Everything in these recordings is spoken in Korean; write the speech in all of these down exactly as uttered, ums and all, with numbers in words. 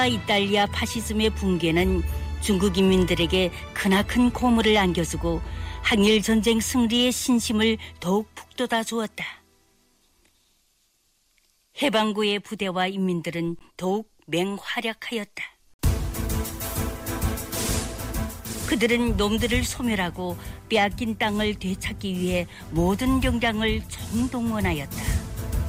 이탈리아 파시즘의 붕괴는 중국 인민들에게 크나큰 고물을 안겨주고 항일 전쟁 승리의 신심을 더욱 북돋아 주었다. 해방구의 부대와 인민들은 더욱 맹활약하였다. 그들은 놈들을 소멸하고 빼앗긴 땅을 되찾기 위해 모든 역량을 총동원하였다.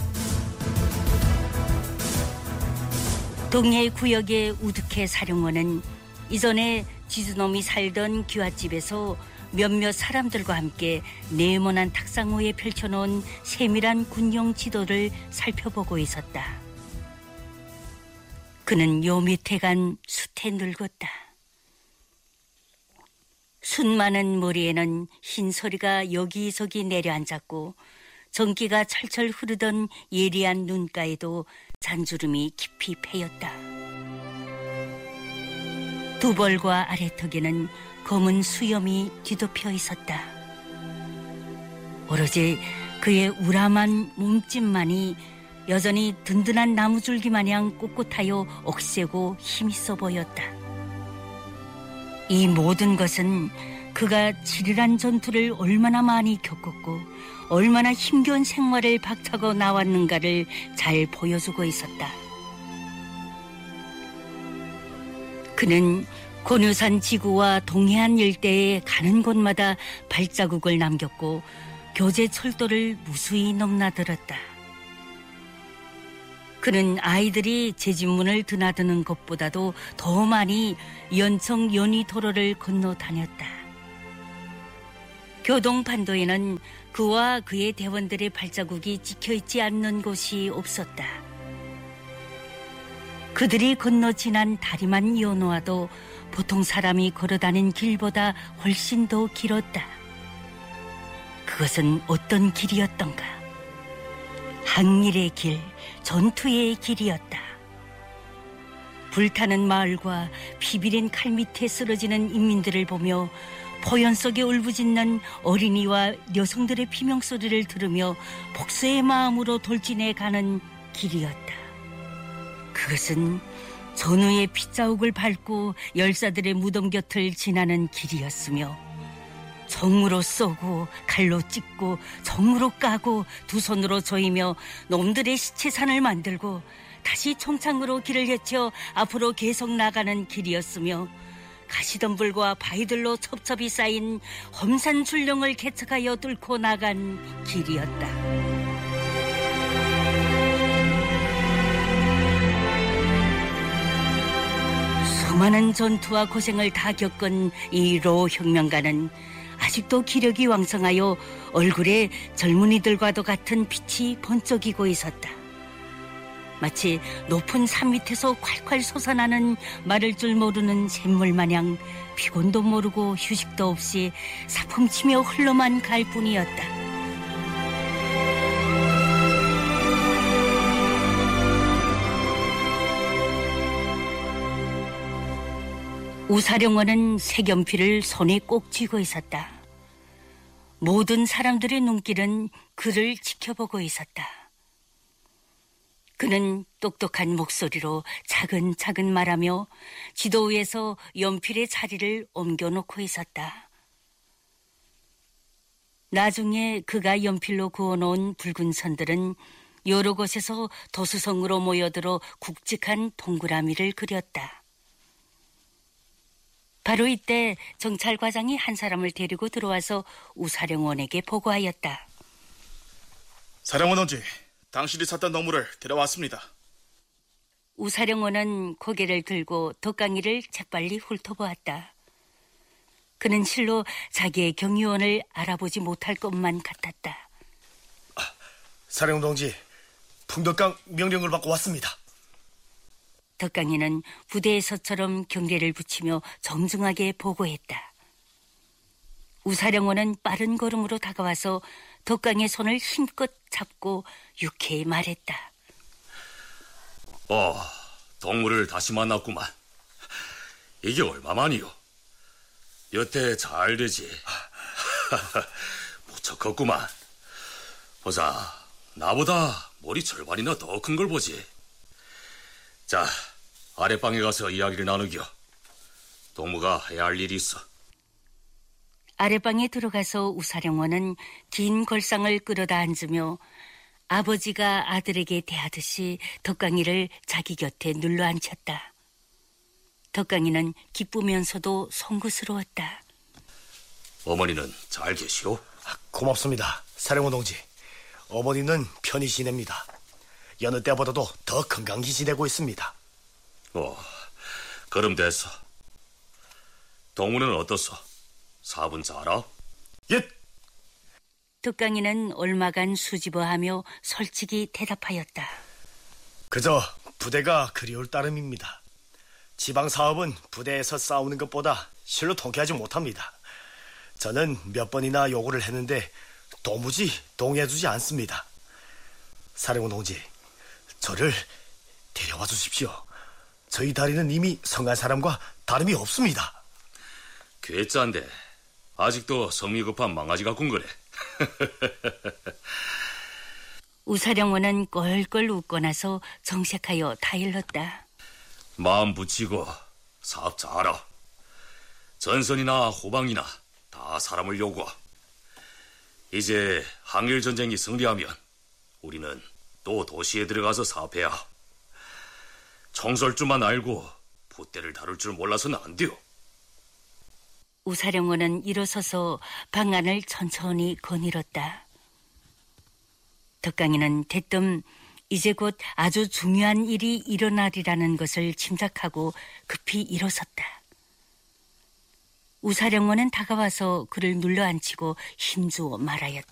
동해 구역의 우득해 사령원은 이전에 지주놈이 살던 귀갓집에서 몇몇 사람들과 함께 네모난 탁상 위에 펼쳐놓은 세밀한 군용 지도를 살펴보고 있었다. 그는 요 밑에 간 숯에 늙었다. 숯 많은 머리에는 흰 소리가 여기저기 내려앉았고 전기가 철철 흐르던 예리한 눈가에도 잔주름이 깊이 패였다. 두벌과 아래턱에는 검은 수염이 뒤덮여 있었다. 오로지 그의 우람한 몸집만이 여전히 든든한 나무줄기 마냥 꼿꼿하여 억세고 힘있어 보였다. 이 모든 것은 그가 치밀한 전투를 얼마나 많이 겪었고 얼마나 힘겨운 생활을 박차고 나왔는가를 잘 보여주고 있었다. 그는 고려산 지구와 동해안 일대에 가는 곳마다 발자국을 남겼고 교제 철도를 무수히 넘나들었다. 그는 아이들이 제집문을 드나드는 것보다도 더 많이 연청 연희도로를 건너 다녔다. 교동반도에는 그와 그의 대원들의 발자국이 찍혀있지 않는 곳이 없었다. 그들이 건너 지난 다리만 이어놓아도 보통 사람이 걸어다닌 길보다 훨씬 더 길었다. 그것은 어떤 길이었던가? 항일의 길, 전투의 길이었다. 불타는 마을과 피비린 칼 밑에 쓰러지는 인민들을 보며 포연 속에 울부짖는 어린이와 여성들의 비명소리를 들으며 복수의 마음으로 돌진해 가는 길이었다. 그것은 전우의 핏자국을 밟고 열사들의 무덤 곁을 지나는 길이었으며 정으로 쏘고 칼로 찢고 정으로 까고 두 손으로 조이며 놈들의 시체산을 만들고 다시 총창으로 길을 헤쳐 앞으로 계속 나가는 길이었으며 가시덤불과 바위들로 첩첩이 쌓인 험산 줄령을 개척하여 뚫고 나간 길이었다. 수많은 전투와 고생을 다 겪은 이 로 혁명가는 아직도 기력이 왕성하여 얼굴에 젊은이들과도 같은 빛이 번쩍이고 있었다. 마치 높은 산 밑에서 콸콸 솟아나는 마를 줄 모르는 샘물 마냥 피곤도 모르고 휴식도 없이 사품치며 흘러만 갈 뿐이었다. 우사령원은 색연필을 손에 꼭 쥐고 있었다. 모든 사람들의 눈길은 그를 지켜보고 있었다. 그는 똑똑한 목소리로 차근차근 말하며 지도 위에서 연필의 자리를 옮겨놓고 있었다. 나중에 그가 연필로 그어놓은 붉은 선들은 여러 곳에서 도수성으로 모여들어 굵직한 동그라미를 그렸다. 바로 이때 정찰과장이 한 사람을 데리고 들어와서 우사령원에게 보고하였다. 사령원 원지, 당신이 샀던 놈물을 데려왔습니다. 우사령원은 고개를 들고 덕강이를 재빨리 훑어보았다. 그는 실로 자기의 경위원을 알아보지 못할 것만 같았다. 아, 사령원 동지, 풍덕강 명령을 받고 왔습니다. 덕강이는 부대에서처럼 경례를 붙이며 정중하게 보고했다. 우사령원은 빠른 걸음으로 다가와서 덕강의 손을 힘껏 잡고 유쾌히 말했다. 어, 동물을 다시 만났구만. 이게 얼마만이요? 여태 잘 되지. 무척 컸구만. 보자, 나보다 머리 절반이나 더 큰 걸 보지. 자, 아랫방에 가서 이야기를 나누기요. 동무가 해야 할 일이 있어. 아랫방에 들어가서 우사령원은 긴 걸상을 끌어다 앉으며 아버지가 아들에게 대하듯이 덕강이를 자기 곁에 눌러 앉혔다. 덕강이는 기쁘면서도 송구스러웠다. 어머니는 잘 계시오? 아, 고맙습니다, 사령관 동지. 어머니는 편히 지냅니다. 여느 때보다도 더 건강히 지내고 있습니다. 어, 그럼 됐어. 동무는 어떻소? 사분 잘하? 예, 덕강이는 얼마간 수집어하며 솔직히 대답하였다. 그저 부대가 그리울 따름입니다. 지방 사업은 부대에서 싸우는 것보다 실로 통쾌하지 못합니다. 저는 몇 번이나 요구를 했는데 도무지 동의해주지 않습니다. 사령관 동지, 저를 데려와 주십시오. 저희 다리는 이미 성한 사람과 다름이 없습니다. 괴짜인데 아직도 성미 급한 망아지 갖군 거래. 우사령원은 껄껄 웃고 나서 정색하여 다일렀다. 마음 붙이고 사업 잘하. 전선이나 후방이나 다 사람을 요구하. 이제 항일전쟁이 승리하면 우리는 또 도시에 들어가서 사업해야. 총쏠 줄만 알고 붓대를 다룰 줄 몰라서는 안 돼요. 우사령원은 일어서서 방안을 천천히 거닐었다. 덕강이는 대뜸 이제 곧 아주 중요한 일이 일어나리라는 것을 짐작하고 급히 일어섰다. 우사령원은 다가와서 그를 눌러앉히고 힘주어 말하였다.